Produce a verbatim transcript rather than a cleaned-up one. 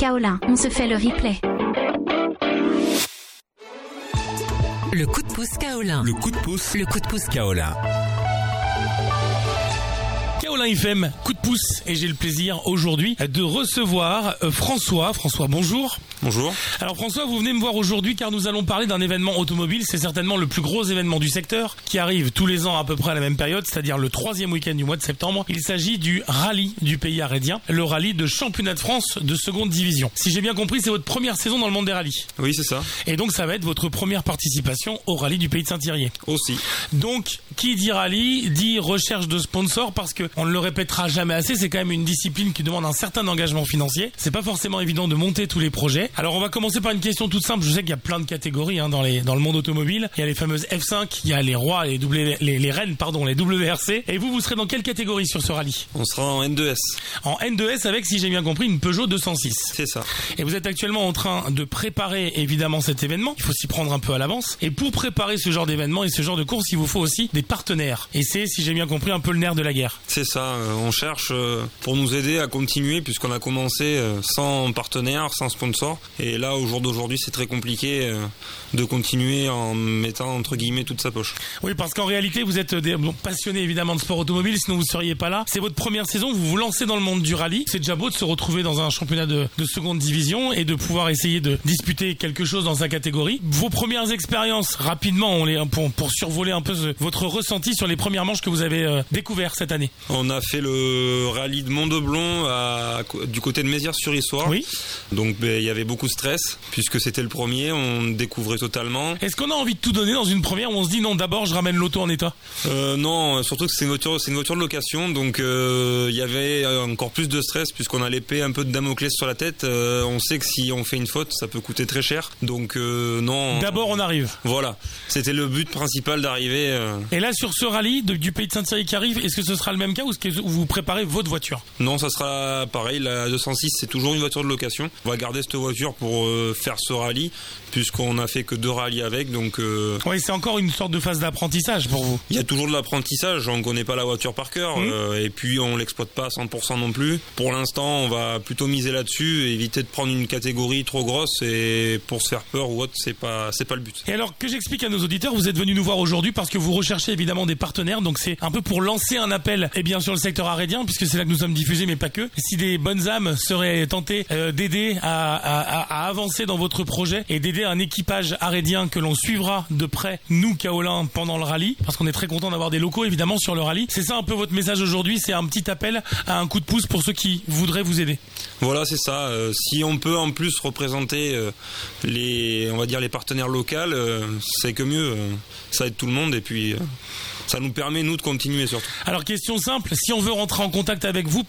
Kaolin, on se fait le replay. Le coup de pouce Kaolin. Le coup de pouce. Le coup de pouce Kaolin. Kaolin F M, coup de pouce, et j'ai le plaisir aujourd'hui de recevoir François. François, bonjour. Bonjour. Alors François, vous venez me voir aujourd'hui car nous allons parler d'un événement automobile. C'est certainement le plus gros événement du secteur qui arrive tous les ans à peu près à la même période, c'est-à-dire le troisième week-end du mois de septembre. Il s'agit du rallye du pays arédien, le rallye de championnat de France de seconde division. Si j'ai bien compris, c'est votre première saison dans le monde des rallyes. Oui, c'est ça. Et donc ça va être votre première participation au rallye du pays de Saint-Thierry. Aussi. Donc, qui dit rallye dit recherche de sponsors, parce que on ne le répétera jamais assez, c'est quand même une discipline qui demande un certain engagement financier. C'est pas forcément évident de monter tous les projets. Alors on va commencer par une question toute simple. Je sais qu'il y a plein de catégories hein, dans les dans le monde automobile. Il y a les fameuses F cinq, il y a les rois, les w, les, les reines, pardon, les W R C. Et vous, vous serez dans quelle catégorie sur ce rallye? On sera en N deux S. En N deux S avec, si j'ai bien compris, une Peugeot deux cent six. C'est ça. Et vous êtes actuellement en train de préparer évidemment cet événement. Il faut s'y prendre un peu à l'avance. Et pour préparer ce genre d'événement et ce genre de course, il vous faut aussi des partenaires. Et c'est, si j'ai bien compris, un peu le nerf de la guerre. C'est ça. Euh, on cherche euh, pour nous aider à continuer, puisqu'on a commencé euh, sans partenaire, sans sponsor. Et là, au jour d'aujourd'hui, c'est très compliqué euh, de continuer en mettant entre guillemets toute sa poche. Oui, parce qu'en réalité, vous êtes des, bon, passionné évidemment de sport automobile, sinon vous ne seriez pas là. C'est votre première saison, vous vous lancez dans le monde du rallye. C'est déjà beau de se retrouver dans un championnat de, de seconde division et de pouvoir essayer de disputer quelque chose dans sa catégorie. Vos premières expériences, rapidement, on les, pour, pour survoler un peu ce, votre ressenti sur les premières manches que vous avez euh, découvert cette année. On a fait le rallye de Mont-de-Blon à, du côté de Mézières-sur-Issoire. Oui. Donc ben, il y avait beaucoup de stress, puisque c'était le premier, on découvrait totalement. Est-ce qu'on a envie de tout donner dans une première où on se dit non, d'abord je ramène l'auto en état? euh, Non, surtout que c'est une voiture, c'est une voiture de location, donc il euh, y avait encore plus de stress, puisqu'on a l'épée un peu de Damoclès sur la tête. Euh, on sait que si on fait une faute, ça peut coûter très cher. Donc euh, non. D'abord on arrive. Voilà, c'était le but principal d'arriver. Euh... Et là sur ce rallye de, du pays de Saint-Thierry qui arrive, est-ce que ce sera le même cas ou est-ce que vous préparez votre voiture? Non, ça sera pareil. La deux cent six, c'est toujours une voiture de location. On va garder cette voiture pour euh, faire ce rallye, puisqu'on a fait que deux rallyes avec. Donc euh... oui, c'est encore une sorte de phase d'apprentissage pour vous. Il y a toujours de l'apprentissage. On connaît pas la voiture par cœur, mmh. euh, et puis on l'exploite pas à cent pour cent non plus. Pour l'instant, on va plutôt miser là-dessus, et éviter de prendre une catégorie trop grosse et pour se faire peur ou autre. C'est pas, c'est pas le but. Et alors que j'explique à nos auditeurs, vous êtes venus nous voir aujourd'hui parce que vous recherchez évidemment des partenaires. Donc c'est un peu pour lancer un appel, et bien sur le secteur arédien, puisque c'est là que nous sommes diffusés, mais pas que. Si des bonnes âmes seraient tentées euh, d'aider à, à, à avancer dans votre projet et d'aider un équipage arédien que l'on suivra de près, nous Kaolin, pendant le rallye, parce qu'on est très content d'avoir des locaux évidemment sur le rallye. C'est ça un peu votre message aujourd'hui, c'est un petit appel à un coup de pouce pour ceux qui voudraient vous aider. Voilà, c'est ça. Euh, si on peut en plus représenter euh, les, on va dire les partenaires locaux, euh, c'est que mieux. Euh, ça aide tout le monde et puis. Euh... Ça nous permet, nous, de continuer surtout. Alors, question simple, si on veut rentrer en contact avec vous,